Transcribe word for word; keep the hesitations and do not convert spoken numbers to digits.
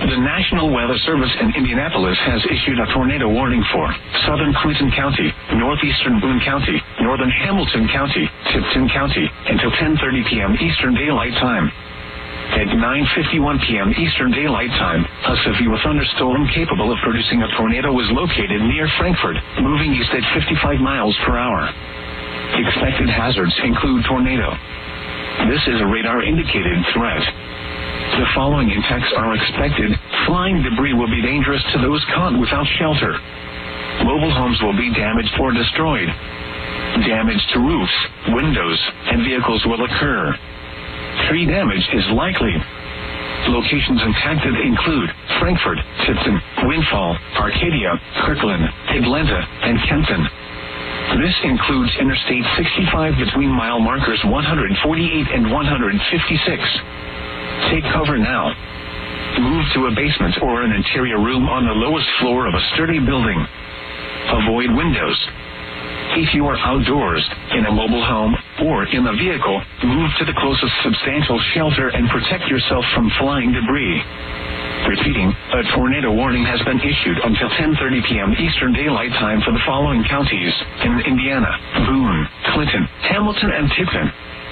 The National Weather Service in Indianapolis has issued a tornado warning for southern Clinton County, northeastern Boone County, northern Hamilton County, Tipton County, until ten thirty p.m. Eastern Daylight Time. At nine fifty-one p.m. Eastern Daylight Time, a severe thunderstorm capable of producing a tornado was located near Frankfort, moving east at fifty-five miles per hour. Expected hazards include tornado. This is a radar-indicated threat. The following impacts are expected. Flying debris will be dangerous to those caught without shelter. Mobile homes will be damaged or destroyed. Damage to roofs, windows, and vehicles will occur. Tree damage is likely. Locations impacted include Frankfort, Tipton, Windfall, Arcadia, Kirkland, Atlanta, and Kenton. This includes Interstate sixty-five between mile markers one forty-eight and one fifty-six. Take cover now. Move to a basement or an interior room on the lowest floor of a sturdy building. Avoid windows. If you are outdoors, in a mobile home, or in a vehicle, move to the closest substantial shelter and protect yourself from flying debris. Repeating, a tornado warning has been issued until ten thirty p.m. Eastern Daylight Time for the following counties in Indiana: Boone, Clinton, Hamilton, and Tipton.